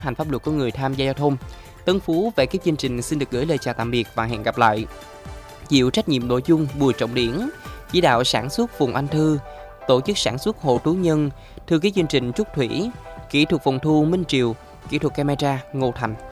hành pháp luật của người tham gia giao thông. Tân Phú về các chương trình xin được gửi lời chào tạm biệt và hẹn gặp lại. Chịu trách nhiệm nội dung Bùi Trọng Điển, chỉ đạo sản xuất Phùng Anh Thư, tổ chức sản xuất Hồ Tú Nhân, thư ký chương trình Trúc Thủy, kỹ thuật phòng thu Minh Triều, kỹ thuật camera Ngô Thành.